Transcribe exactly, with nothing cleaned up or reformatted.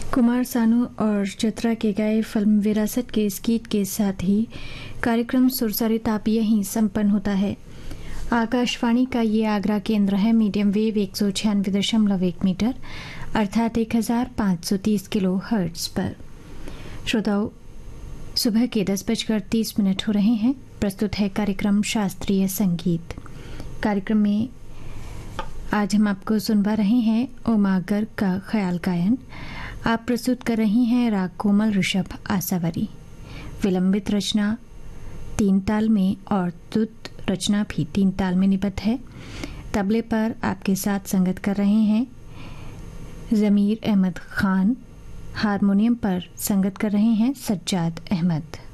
कुमार सानू और चित्रा के गाए फिल्म विरासत के इस गीत के साथ ही कार्यक्रम सुरसरित आप यहीं संपन्न होता है। आकाशवाणी का ये आगरा केंद्र है। मीडियम वेव एक सौ छियानवे दशमलव एक मीटर अर्थात एक हजार पाँच सौ तीस किलो हर्ट्ज पर। श्रोताओं, सुबह के दस बजकर तीस मिनट हो रहे हैं। प्रस्तुत है कार्यक्रम शास्त्रीय संगीत। कार्यक्रम में आज हम आपको सुनवा रहे हैं उमा गर्ग का ख्याल गायन। आप प्रस्तुत कर रही हैं राग कोमल ऋषभ आसावरी। विलंबित रचना तीन ताल में और द्रुत रचना भी तीन ताल में निबद्ध है। तबले पर आपके साथ संगत कर रहे हैं ज़मीर अहमद खान। हारमोनियम पर संगत कर रहे हैं सज्जाद अहमद।